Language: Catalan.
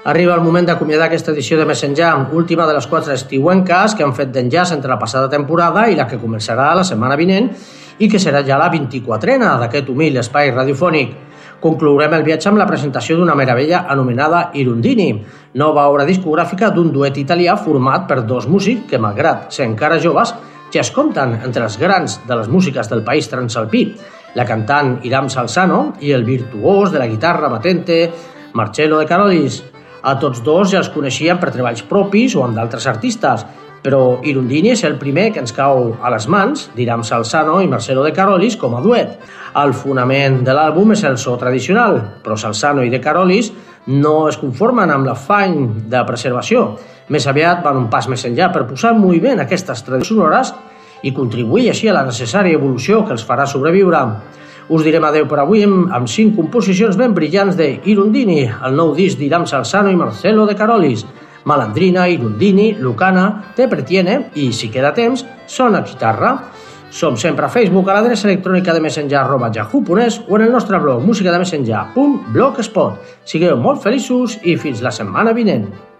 Arriba el moment d'acomiadar aquesta edició de Messenger, última de les 4 estiuenques que han fet d'enllaç entre la passada temporada i la que començarà la setmana vinent i que serà ja la 24a d'aquest humil espai radiofònic. Conclourem el viatge amb la presentació d'una meravella anomenada Irundini, nova obra discogràfica d'un duet italià format per dos músics que, malgrat ser encara joves, ja es compten entre els grans de les músiques del país transalpí, la cantant Iram Salzano i el virtuós de la guitarra batente Marcello De Carolis. A tots dos ja els coneixien per treballs propis o amb d'altres artistes, però Irundini és el primer que ens cau a les mans d'Iram Salzano i Marcello De Carolis com a duet. El fonament de l'àlbum és el so tradicional, però Salzano i De Carolis no es conformen amb l'afany de preservació. Més aviat van un pas més enllà per posar en moviment aquestes tradicions sonores i contribuir així a la necessària evolució que els farà sobreviure. Us direm adeu per avui amb 5 composicions ben brillants de Irundini, el nou disc d'Iram Salzano i Marcello De Carolis. Malandrina, Irundini, Lucana, Te Pretiene i, si queda temps, Sona Chitarra. Som sempre a Facebook a l'adreça electrònica de messenger@yahoo.es o en el nostre blog musicademessenger.blogspot. Sigueu molt feliços i fins la setmana vinent.